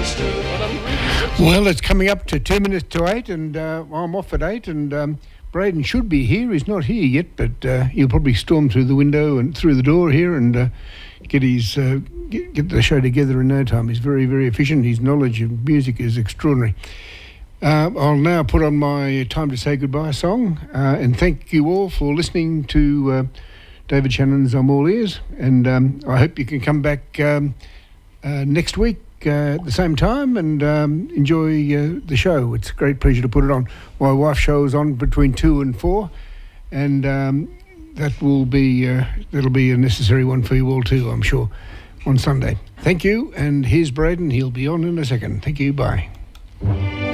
Well, it's coming up to 2 minutes to 8, and I'm off at 8, and Braden should be here. He's not here yet, but he'll probably storm through the window and through the door here and get his get the show together in no time. He's very, very efficient. His knowledge of music is extraordinary. I'll now put on my Time to Say Goodbye song, and thank you all for listening to David Shannon's I'm All Ears, and I hope you can come back next week at the same time and enjoy the show. It's a great pleasure to put it on. My wife's show is on between 2 and 4, and that'll be a necessary one for you all too, I'm sure, on Sunday. Thank you, and here's Braden. He'll be on in a second. Thank you. Bye.